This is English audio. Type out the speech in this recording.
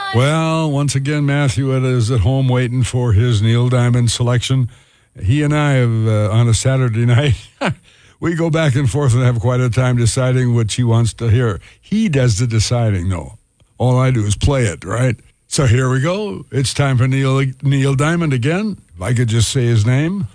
Well, once again, Matthew is at home waiting for his Neil Diamond selection. He and I have, on a Saturday night, we go back and forth and have quite a time deciding what he wants to hear. He does the deciding, though. All I do is play it, right? So here we go. It's time for Neil Diamond again. If I could just say his name.